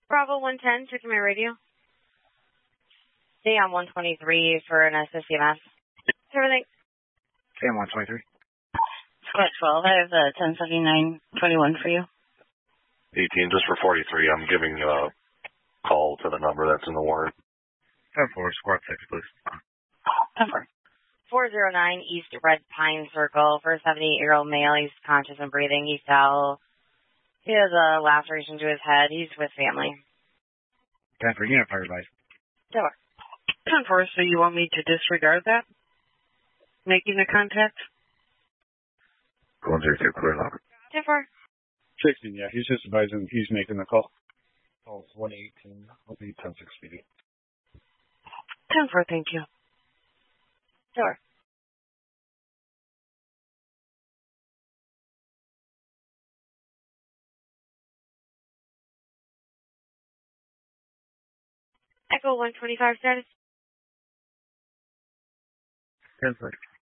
Bravo 110, check my radio. Stay on 123 for an SSCMS. Everything. Stay on 123. Squad 12, I have the 107921 for you. 18, just for 43, I'm giving a call to the number that's in the warrant. 10-4, squad 6, please. 10-4. 409 East Red Pine Circle for a 78-year-old male. He's conscious and breathing. He fell. He has a laceration to his head. He's with family. 10-4, unit fire advice. 10-4, so you want me to disregard that? Making the contact? 102, clear lock. 10-4. 16, yeah, he's just advising he's making the call. Oh, 118. I'll be 10-6 speedy. 10-4, thank you. Sure. Echo 125 status. 10-6.